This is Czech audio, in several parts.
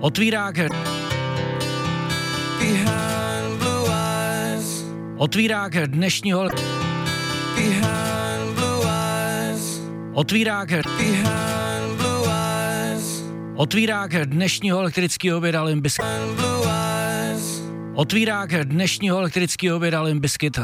Otvírák dnešního Otvírák dnešního elektrického oběda Limbiskit. Otvírák dnešního elektrického oběda Limbiskit.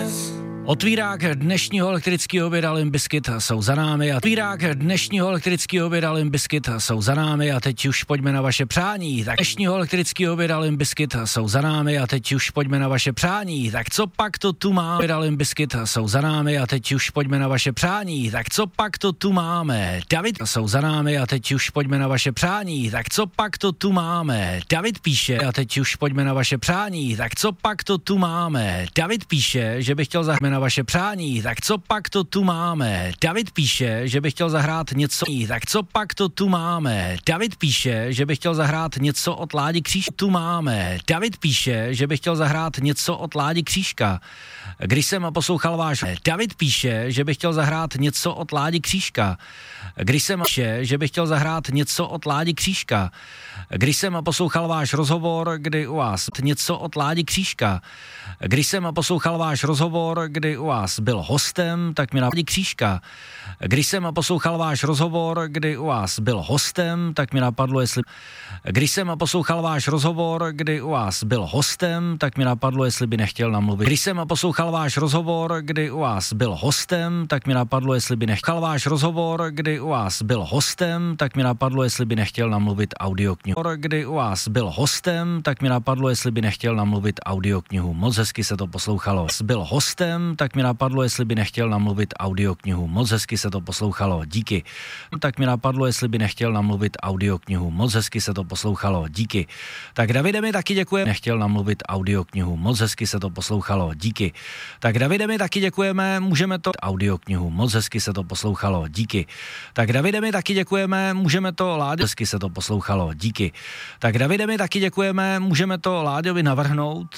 Otvírák dnešního elektrického oběda Limbiskit jsou za námi a otvírák dnešního elektrického oběda Limbiskit jsou za námi a teď už pojďme na vaše přání. Tak dnešního elektrického oběda Limbiskit jsou za námi a teď už pojďme na vaše přání. Tak co pak to tu máme? Oběda Limbiskit jsou za námi a teď už pojďme na vaše přání. Tak co pak to tu máme? David jsou za námi a teď už pojďme na vaše přání. Tak co pak to tu máme? David píše a teď už pojďme na vaše přání. Tak co pak to tu máme? David píše, že by chtěl zahrát na vaše přání, tak co pak to tu máme? David píše, že by chtěl zahrát něco, tak co pak to tu máme? David píše, že by chtěl zahrát něco od Ládi Křížka. Tu máme. David píše, že by chtěl zahrát něco od Ládi Křížka. Když jsem poslouchal váš... David píše, že by chtěl zahrát něco od Ládi Křížka. Když jsem že by chtěl zahrát něco od Ládi Křížka. Když jsem poslouchal váš rozhovor, kdy u vás něco od Ládi Křížka. Když jsem poslouchal váš rozhovor, kdy u vás byl hostem, tak mi napadlo Křížka. Když jsem poslouchal váš rozhovor, kdy u vás byl hostem, tak mi napadlo, jestli... Když jsem poslouchal váš rozhovor, kdy u vás byl hostem, tak mi napadlo, jestli by nechtěl namluvit. Když jsem poslouchal váš rozhovor, kdy u vás byl hostem, tak mi napadlo, jestli by nechtěl váš rozhovor, kdy u vás byl hostem, tak mi napadlo, jestli by nechtěl namluvit audioknihu. Kdy u vás byl hostem, tak mi napadlo, jestli by nechtěl namluvit audioknihu. Moc hezky se to poslouchalo. Byl hostem, tak mi napadlo, jestli by nechtěl namluvit audioknihu. Moc hezky se to poslouchalo. Díky. Tak mi napadlo, jestli by nechtěl namluvit audioknihu. Moc hezky se to poslouchalo. Díky. Tak Davide mi taky děkuje. Nechtěl namluvit audioknihu. Moc hezky se to poslouchalo. Díky. Tak Davide mi taky děkujeme. Můžeme to audioknihu. Moc hezky se to poslouchalo. Díky. Tak Davide mi taky děkujeme. Můžeme to Láďo. Hezky se to poslouchalo. Díky. Tak Davide mi taky děkujeme. Můžeme to Láďovi navrhnout.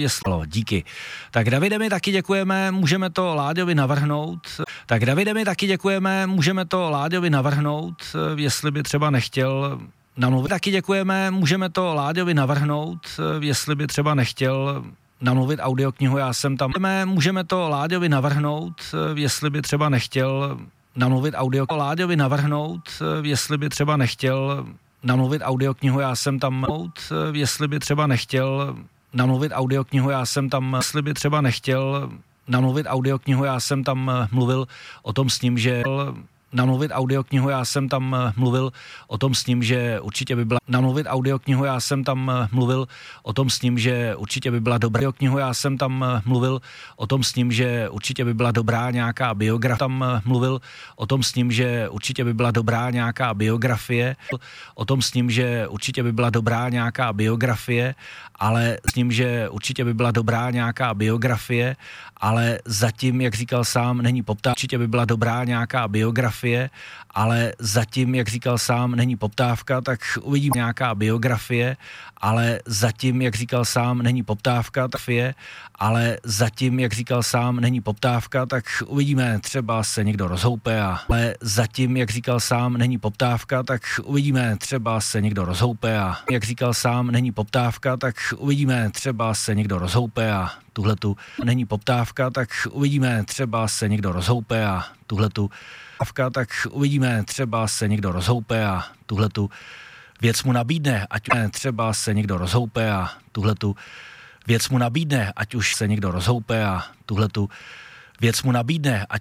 Díky. Tak Davide mi taky děkujeme. Můžeme to Láďovi navrhnout. Tak Davide mi taky děkujeme. Můžeme to Láďovi navrhnout, jestli by třeba nechtěl namluvit. Taky děkujeme. Můžeme to Láďovi navrhnout, jestli by třeba nechtěl namluvit audioknihu. Já jsem tam. Můžeme to Láďovi navrhnout, jestli by třeba nechtěl namluvit audio. Láďovi navrhnout, jestli by třeba nechtěl namluvit audioknihu. Já jsem tam. Jestli by třeba nechtěl namluvit audioknihu. Já jsem tam. Jestli by třeba nechtěl namluvit audioknihu, já jsem tam mluvil o tom s ním, že namluvit audioknihu, já jsem tam mluvil o tom s ním, že určitě by byla namluvit audioknihu, já jsem tam mluvil o tom s ním, že určitě by byla dobrá audioknihu, já jsem tam mluvil o tom s ním, že určitě by byla dobrá nějaká biografie, tam mluvil o tom s ním, že určitě by byla dobrá nějaká biografie, o tom s ním, že určitě by byla dobrá nějaká biografie, ale s ním, že určitě by byla dobrá nějaká biografie, ale zatím, jak říkal sám, není poptávka. Určitě by byla dobrá nějaká biografie, ale zatím, jak říkal sám, není poptávka, tak uvidíme nějaká biografie, ale zatím, jak říkal sám, není poptávka, ale zatím, jak říkal sám, není poptávka, tak uvidíme, třeba se někdo rozhoupe, ale zatím, jak říkal sám, není poptávka, tak uvidíme, třeba se někdo rozhoupe a jak říkal sám, není poptávka, tak uvidíme, třeba se někdo rozhoupe a tuhletu není poptávka, tak uvidíme, třeba se někdo rozhoupe a tuhletu tak uvidíme, třeba se někdo rozhoupe a tuhletu věc mu nabídne, ať třeba se někdo rozhoupe a tuhletu věc mu nabídne, ať už se někdo rozhoupe a tuhletu věc mu nabídne, ať